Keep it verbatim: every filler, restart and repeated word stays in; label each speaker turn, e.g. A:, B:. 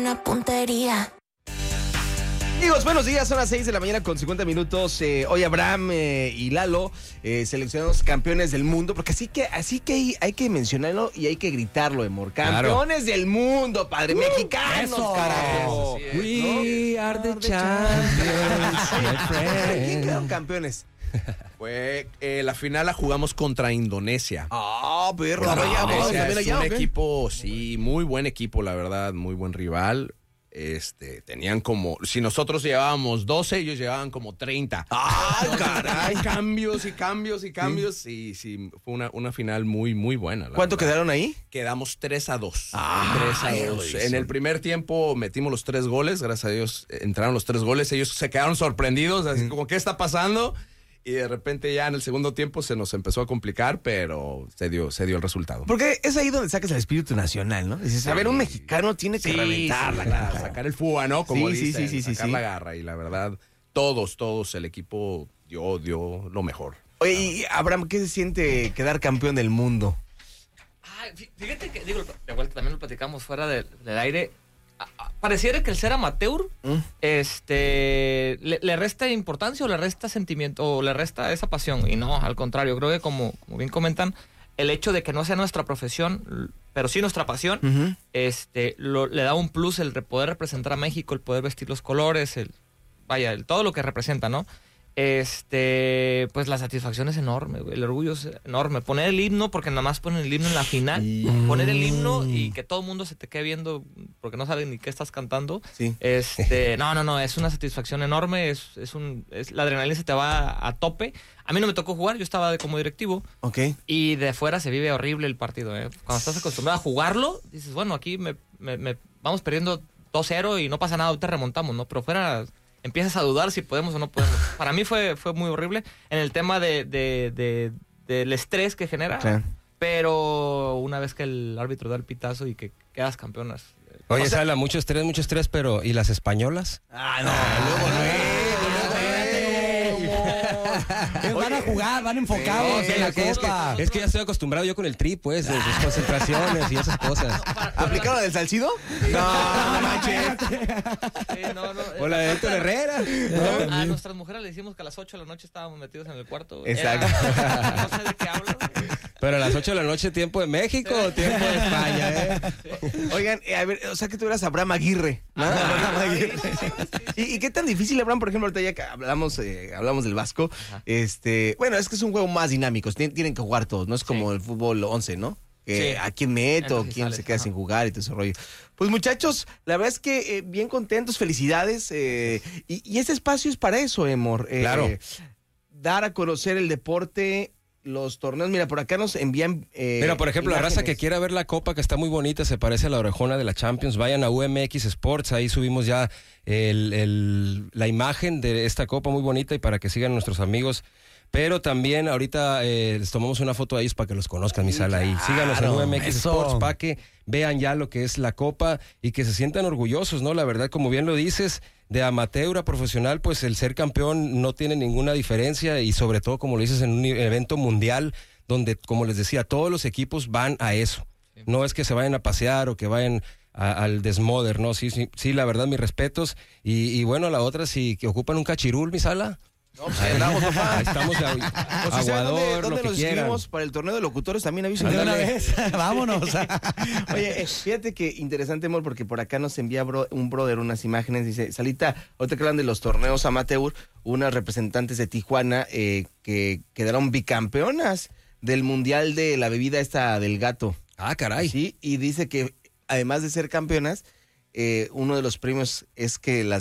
A: Una puntería.
B: Amigos, buenos días, son las seis de la mañana con cincuenta minutos. Eh, hoy Abraham eh, y Lalo, eh, seleccionados campeones del mundo, porque así que así que hay, hay que mencionarlo y hay que gritarlo, amor. Campeones claro. del mundo, padre, uh, mexicanos, eso, carajo.
C: Eso, sí, We ¿no? are the champions, my friend.
B: ¿Quién quedaron campeones?
D: Fue eh, la final la jugamos contra Indonesia.
B: Ah, perro.
D: No,
B: Indonesia,
D: es
B: allá,
D: un
B: ¿okay?
D: equipo, sí, muy buen equipo, la verdad, muy buen rival. Este, tenían como, si nosotros llevábamos doce, ellos llevaban como treinta.
B: ¡Ay, caray!
D: Cambios y cambios y cambios. Sí, sí, sí fue una, una final muy, muy buena.
B: ¿Cuánto verdad. quedaron ahí?
D: Quedamos tres a dos.
B: Ah,
D: tres a dos. En el primer tiempo metimos los tres goles, gracias a Dios entraron los tres goles. Ellos se quedaron sorprendidos, así como, ¿qué está pasando? Y de repente ya en el segundo tiempo se nos empezó a complicar, pero se dio, se dio el resultado.
B: Porque es ahí donde sacas el espíritu nacional, ¿no? Dices, a ver, un mexicano tiene que
D: sí,
B: reventarla,
D: sí, claro, sacar el fuga, ¿no? Como
B: sí,
D: dicen,
B: sí, sí, sí,
D: sacar
B: sí.
D: la garra. Y la verdad, todos, todos, el equipo dio, dio lo mejor.
B: Oye, y Abraham, ¿qué se siente quedar campeón del mundo?
C: Ay, fíjate que, digo, de vuelta también lo platicamos fuera del, del aire. Pareciera que el ser amateur ¿Mm? este le, le resta importancia o le resta sentimiento o le resta esa pasión, y no, al contrario, creo que como, como bien comentan, el hecho de que no sea nuestra profesión pero sí nuestra pasión, uh-huh. este lo, le da un plus el poder representar a México, el poder vestir los colores, el vaya, el, todo lo que representa, ¿no? Este, pues la satisfacción es enorme, el orgullo es enorme. Poner el himno, porque nada más ponen el himno en la final, sí. Poner el himno y que todo el mundo se te quede viendo porque no saben ni qué estás cantando.
B: Sí.
C: Este, no, no, no, es una satisfacción enorme, es, es un, es, la adrenalina se te va a, a tope. A mí no me tocó jugar, yo estaba de, como directivo.
B: Ok.
C: Y de fuera se vive horrible el partido, ¿eh? Cuando estás acostumbrado a jugarlo, dices, bueno, aquí me, me, me vamos perdiendo dos cero y no pasa nada, ahorita remontamos, ¿no? Pero fuera empiezas a dudar si podemos o no podemos. Para mí fue, fue muy horrible en el tema de, de, de, del estrés que genera, claro. Pero una vez que el árbitro da el pitazo y que quedas campeonas.
E: Oye, o sea, Sala, mucho estrés, mucho estrés, pero ¿y las españolas?
B: Ah, no, ah, luego, luego.
F: Van a jugar, van enfocados
E: sí,
F: en la
E: es, que,
F: copa.
E: Es que, es que ya estoy acostumbrado yo con el tri, pues, de sus concentraciones y esas cosas.
B: ¿Aplicaron la del Salcido? Sí. No, no manches.
C: Sí, no, no,
E: o la de Héctor Herrera.
C: ¿No? A nuestras mujeres le decimos que a las ocho de la noche estábamos metidos en el cuarto.
B: Exacto.
C: Era, no sé de qué hablo.
E: Pero a las ocho de la noche, ¿tiempo de México o tiempo de España, eh?
B: Sí. Oigan, eh, a ver, o sea que tú eras Abraham Aguirre, ¿no? Ah, Abraham Aguirre. Sí, sí, sí. ¿Y, ¿Y qué tan difícil, Abraham, por ejemplo, ahorita ya que hablamos, eh, hablamos del Vasco, ajá. este, bueno, es que es un juego más dinámico, tienen, tienen que jugar todos, no es como sí. el fútbol once, ¿no? Que sí. a quién meto, quién sales, se queda ajá. sin jugar y todo ese rollo. Pues muchachos, la verdad es que eh, bien contentos, felicidades, eh, y, y este espacio es para eso, Emor. Eh,
E: claro.
B: Dar a conocer el deporte, los torneos. Mira, por acá nos envían eh,
E: Mira, por ejemplo,
B: imágenes.
E: La raza que quiera ver la copa, que está muy bonita, se parece a la orejona de la Champions, vayan a U M X Sports, ahí subimos ya el, el, la imagen de esta copa muy bonita y para que sigan nuestros amigos. Pero también ahorita eh, les tomamos una foto a ellos para que los conozcan, mi Sala, ahí. Síganos en U M X eso. Sports para que vean ya lo que es la copa y que se sientan orgullosos, ¿no? La verdad, como bien lo dices, de amateur a profesional, pues el ser campeón no tiene ninguna diferencia y sobre todo, como lo dices, en un evento mundial donde, como les decía, todos los equipos van a eso. Sí. No es que se vayan a pasear o que vayan a, al desmoder, ¿no? Sí, sí, sí, la verdad, mis respetos. Y, y bueno, la otra, si que ocupan un cachirul, mi Sala.
B: No, pues ahí andamos, papá.
E: Ahí estamos a,
B: o sea,
E: aguador,
B: ¿dónde,
E: lo
B: dónde
E: que
B: nos
E: quieran.
B: inscribimos para el torneo de locutores? También avisan.
F: De una vez, vámonos.
B: Oye, fíjate que interesante, amor, porque por acá nos envía bro, un brother unas imágenes. Dice, Salita, ahorita que hablan de los torneos amateur, unas representantes de Tijuana eh, que quedaron bicampeonas del mundial de la bebida esta del gato.
E: Ah, caray.
B: Sí, y dice que además de ser campeonas, eh, uno de los premios es que las